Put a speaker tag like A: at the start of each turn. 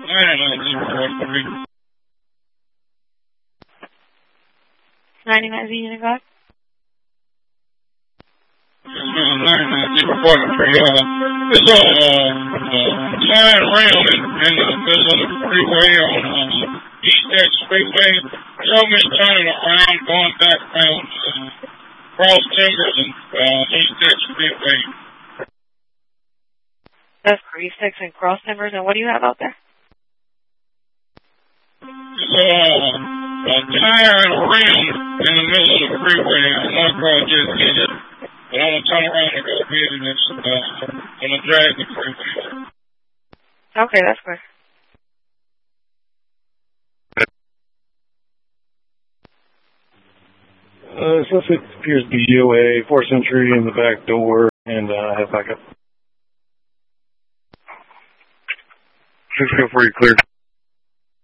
A: 99 Union God.
B: It's flying around in the middle of the freeway on East Texas Freeway. Show me turning around, going back around Cross Timbers and East Texas Freeway.
A: That's for East Texas and Cross Timbers. And what do you have out there?
B: It's flying around in the middle of the freeway. I'm not going to just get it. But I'm going to turn around and go ahead and it's going to drag the freeway.
A: Okay, that's good.
C: Suspect appears to be UA, 4th Century in the back door, and have backup. 6 go for you, clear.